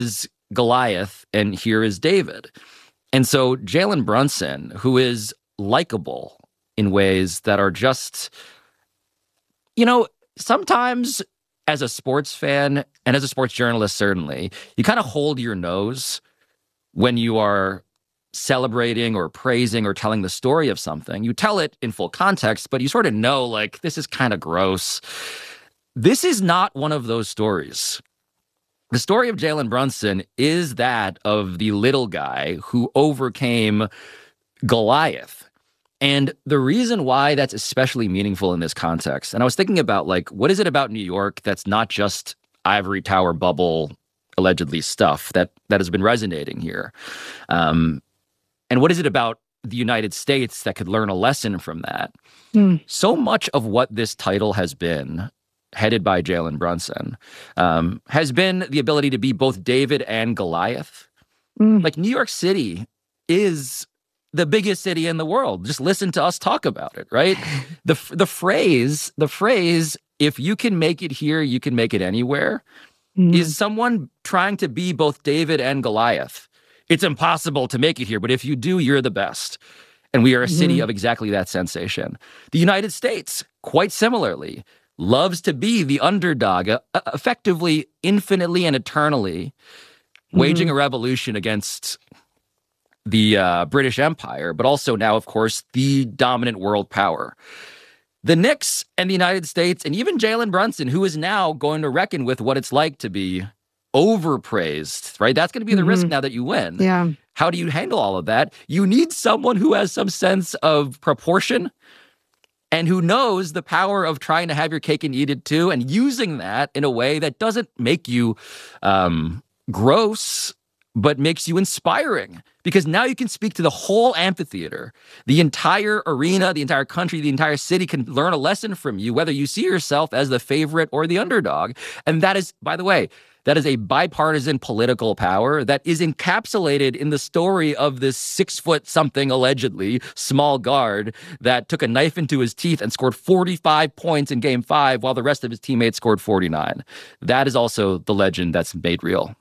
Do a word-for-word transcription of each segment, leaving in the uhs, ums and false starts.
is Goliath and here is David. And so Jalen Brunson, who is likable in ways that are just, you know, sometimes as a sports fan and as a sports journalist, certainly, you kind of hold your nose when you are celebrating or praising or telling the story of something. You tell it in full context, but you sort of know, like, this is kind of gross. This is not one of those stories. The story of Jalen Brunson is that of the little guy who overcame Goliath. And the reason why that's especially meaningful in this context, and I was thinking about, like, what is it about New York that's not just ivory tower bubble, allegedly stuff that that has been resonating here? Um, and what is it about the United States that could learn a lesson from that? Mm. So much of what this title has been, headed by Jalen Brunson, um, has been the ability to be both David and Goliath. Mm. Like, New York City is the biggest city in the world. Just listen to us talk about it, right? the the phrase, the phrase, if you can make it here, you can make it anywhere, mm. is someone trying to be both David and Goliath. It's impossible to make it here, but if you do, you're the best. And we are a mm-hmm. city of exactly that sensation. The United States, quite similarly, loves to be the underdog, uh, effectively, infinitely, and eternally mm-hmm. waging a revolution against the uh, British Empire, but also now, of course, the dominant world power. The Knicks and the United States, and even Jalen Brunson, who is now going to reckon with what it's like to be overpraised, right? That's going to be the mm-hmm. risk now that you win. Yeah. How do you handle all of that? You need someone who has some sense of proportion and who knows the power of trying to have your cake and eat it too, and using that in a way that doesn't make you um, gross, but makes you inspiring. Because now you can speak to the whole amphitheater, the entire arena, the entire country, the entire city can learn a lesson from you, whether you see yourself as the favorite or the underdog. And that is, by the way, that is a bipartisan political power that is encapsulated in the story of this six-foot-something, allegedly, small guard that took a knife into his teeth and scored forty-five points in Game five while the rest of his teammates scored forty-nine. That is also the legend that's made real.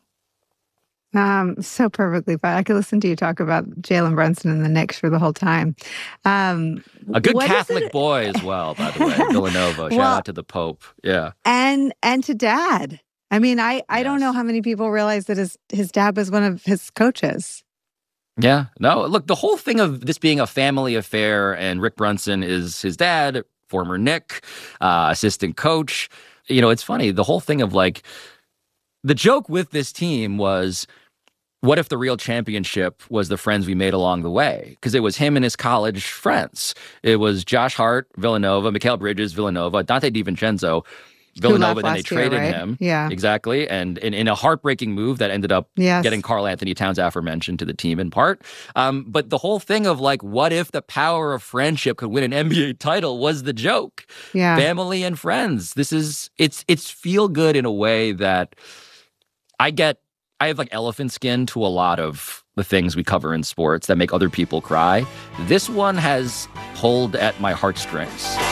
Um, so perfectly fine. I could listen to you talk about Jalen Brunson and the Knicks for the whole time. Um, a good Catholic boy as well, by the way, Villanova. Well, shout out to the Pope. Yeah. And and to Dad. I mean, I, I yes. don't know how many people realize that his, his dad was one of his coaches. Yeah. No, look, the whole thing of this being a family affair, and Rick Brunson is his dad, former Knick, uh, assistant coach. You know, it's funny. The whole thing of, like, the joke with this team was, what if the real championship was the friends we made along the way? Because it was him and his college friends. It was Josh Hart, Villanova, Mikal Bridges, Villanova, Dante DiVincenzo, Villanova, then they traded year, right? him. Yeah. Exactly. And in, in a heartbreaking move that ended up yes. getting Karl Anthony Towns, aforementioned, to the team in part. Um, but the whole thing of, like, what if the power of friendship could win an N B A title was the joke. Yeah. Family and friends. This is, it's, it's feel good in a way that I get, I have, like, elephant skin to a lot of the things we cover in sports that make other people cry. This one has pulled at my heartstrings.